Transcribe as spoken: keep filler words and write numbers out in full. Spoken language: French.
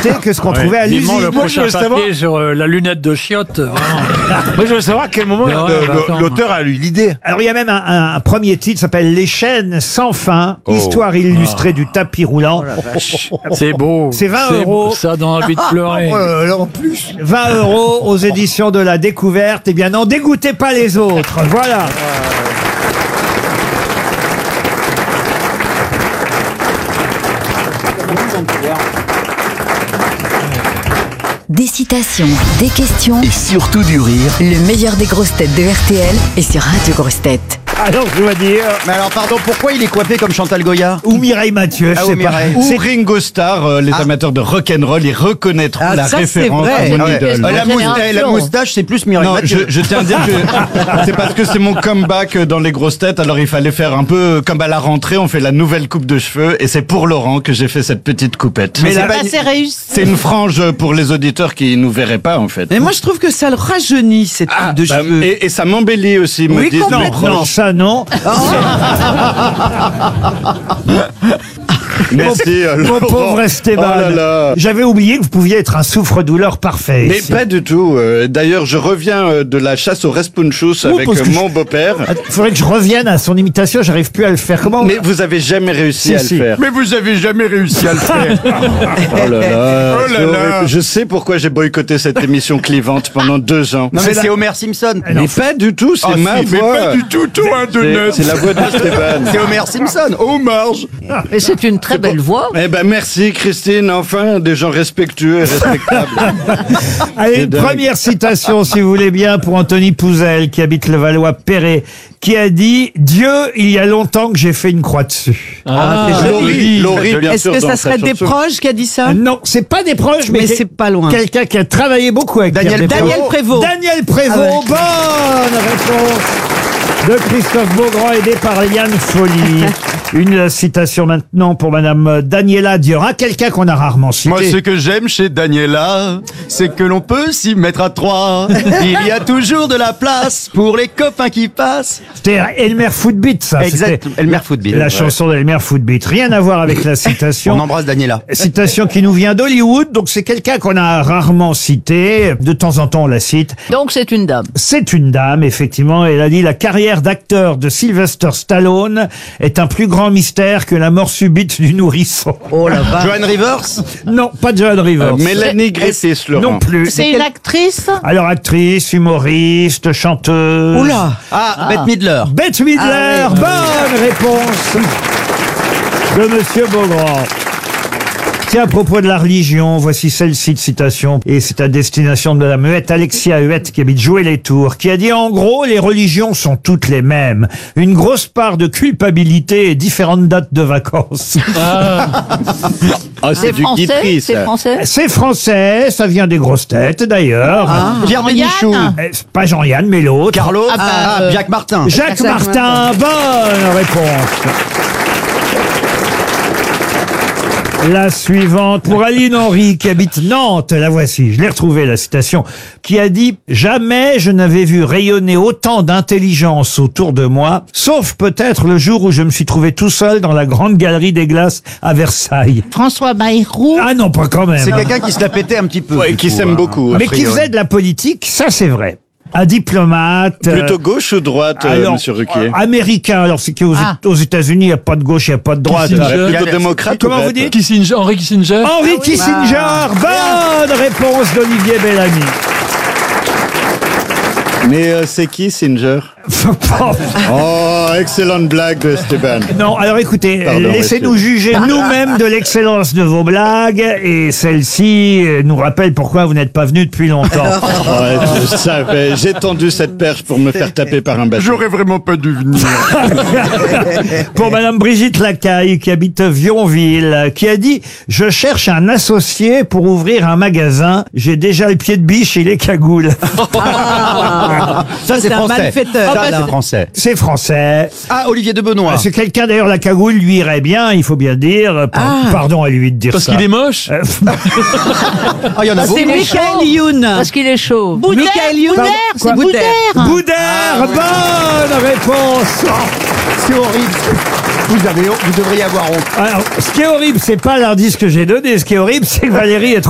qualité que ce qu'on Ouais. trouvait à Vivement l'usine. le Moi, je prochain veux savoir- papier sur euh, la lunette de chiotte. Vraiment. Moi, je veux savoir à quel moment Mais ouais, le- bah, le- attends. l'auteur a eu l'idée. Alors il y a même un, un- un premier titre, s'appelle Les chaînes sans fin, Oh. histoire illustrée du tapis roulant. C'est beau. C'est vingt euros. Ça donne envie de pleurer. là, en plus. vingt euros aux éditions de la Découverte. Eh bien, n'en dégoûtez pas les autres. Voilà. Des citations, des questions, Et surtout du rire. le meilleur des grosses têtes de R T L est sur Radio Grosses Têtes. Alors, je dois dire, Mais alors, pardon, pourquoi il est coiffé comme Chantal Goya? ou Mireille Mathieu, je Ah, sais ou Mireille. pas. Ou C'est- Ringo Starr, euh, les amateurs de rock'n'roll, ils reconnaîtront Ah, la ça, c'est référence vrai. à mon Ah ouais. idole. Euh, la, mous- eh, la moustache, c'est plus Mireille Non, je, Mathieu. je tiens à dire que c'est parce que c'est mon comeback dans les grosses têtes, alors il fallait faire un peu comme à la rentrée, on fait la nouvelle coupe de cheveux, et c'est pour Laurent que j'ai fait cette petite coupette. Mais c'est la- pas- c'est réussi. c'est une frange pour les auditeurs qui nous verraient pas, en fait. Mais moi, je trouve que ça le rajeunit, cette coupe de Bah, cheveux. et, et ça m'embellit aussi, me Oui, disent complètement. mes proches. Non, ça non. Merci, euh, Mon Laurent. pauvre Esteban. Oh là là. J'avais oublié que vous pouviez être un souffre-douleur parfait. Mais ici. pas du tout. euh, D'ailleurs, je reviens euh, de la chasse au respunchus Ouh, avec parce euh, que mon je- beau-père. Il faudrait que je revienne à son imitation, j'arrive plus à le faire. Comment Mais vous avez jamais réussi Si, à si. le faire. Mais vous avez jamais réussi à le faire. Oh là là, Oh là c'est là. horrible. Je sais pourquoi j'ai boycotté cette émission clivante pendant deux ans. Non, mais c'est c'est la- Homer Simpson. Mais pas du tout, c'est Ah, ma si, mais voix. pas du tout, toi, un de C'est- neuf. C'est la voix d'Esteban. C'est Homer Simpson. Oh, marge. Et c'est une très belle voix. Eh ben merci Christine, enfin des gens respectueux et respectables. Allez, C'est une dingue. première citation, si vous voulez bien, pour Anthony Pouzel, qui habite le Valois-Perret, qui a dit « Dieu, il y a longtemps que j'ai fait une croix dessus Ah, c'est Laurie, joli. Laurie, bien Est-ce sûr, que dans ça sa serait des chanson. proches qui a dit ». ça? Non, c'est pas des proches, mais, Mais quel- c'est pas loin. quelqu'un qui a travaillé beaucoup avec Daniel- Pierre Daniel Prévost. Daniel Prévost, Ah ouais. bonne réponse de Christophe Beaugrand, aidé par Yann Folly. Une citation maintenant pour Madame Daniela Diorin, quelqu'un qu'on a rarement cité. Moi, ce que j'aime chez Daniela, c'est que l'on peut s'y mettre à trois. Il y a toujours de la place pour les copains qui passent. C'était Elmer Footbeat, ça. Exact. C'était Elmer Footbeat. La Ouais. chanson d'Elmer Footbeat. Rien à voir avec la On citation. embrasse Daniela. Citation qui nous vient d'Hollywood, donc c'est quelqu'un qu'on a rarement cité. De temps en temps, on la cite. Donc c'est une dame. C'est une dame, effectivement. Elle a dit « La carrière d'acteur de Sylvester Stallone est un plus grand mystère que la mort subite du nourrisson. Oh la vache. Joan Rivers. » Non, pas Joan Rivers. Euh, Mélanie Griffiths, Laurent. Non plus. C'est une actrice. Alors, actrice, humoriste, chanteuse. Oula. Ah, Bette Midler. Bette Midler, Ah oui. bonne réponse de Monsieur Beaugrand. C'est à propos de la religion, voici celle-ci de citation, et c'est à destination de Madame Huette, Alexia Huette, qui habite Jouer-les-Tours, qui a dit en gros, les religions sont toutes les mêmes. Une grosse part de culpabilité et différentes dates de vacances. Ah, c'est C'est du français. Guitry, C'est ça. français. C'est français, ça vient des grosses têtes d'ailleurs. Pierre Bénichou. Jean-Yann. Euh, c'est pas Jean-Yann, mais l'autre. Carlo. Ah bah, Ah, euh, Jacques Martin. Jacques Jacques Martin, bonne réponse. La suivante pour Aline Henry qui habite Nantes, la voici, je l'ai retrouvée la citation, qui a dit « Jamais je n'avais vu rayonner autant d'intelligence autour de moi, sauf peut-être le jour où je me suis trouvé tout seul dans la grande galerie des glaces à Versailles. François Bayrou. » Ah non, pas quand même. C'est hein. quelqu'un qui se la pétait un petit peu. Ouais, du qui coup, s'aime hein. beaucoup. A Mais qui priori. faisait de la politique, ça c'est vrai. Un diplomate. euh, Plutôt gauche ou droite, euh, alors, Monsieur Ruquier? américain, alors c'est qu'aux Ah. aux États-Unis, il n'y a pas de gauche, il n'y a pas de droite. Kissinger. Euh, Plutôt il y a- démocrate Comment ou vous verte? dites Kissinger, Henry Kissinger. Henry Kissinger, bonne réponse d'Olivier Bellamy. Mais euh, c'est qui, Singer? Oh, excellente blague, Esteban. Non, alors écoutez, Pardon, laissez-nous monsieur. juger nous-mêmes de l'excellence de vos blagues, et celle-ci euh, nous rappelle pourquoi vous n'êtes pas venu depuis longtemps. Ouais, je savais, j'ai tendu cette perche pour me faire taper par un bateau. J'aurais vraiment pas dû venir. Pour Madame Brigitte Lacaille, qui habite Vionville, qui a dit « Je cherche un associé pour ouvrir un magasin. J'ai déjà le pied de biche et les cagoules. Ça, c'est un français. malfaiteur. Ça, Ah, bah, c'est français. » C'est français. Ah, Olivier de Benoît. C'est quelqu'un, d'ailleurs, la cagoule lui irait bien, il faut bien dire. Par- Ah. Pardon à lui de dire Parce ça. qu'il est moche. Euh, Ah, il y en a beaucoup. C'est Michael Youn. Parce qu'il est chaud. Boudère. Michael Youn. Boudère. Quoi C'est Boudère. Boudère, bonne réponse. C'est horrible. Vous avez, vous devriez avoir honte. Alors, ce qui est horrible, c'est pas l'indice que j'ai donné. Ce qui est horrible, c'est que Valérie est trop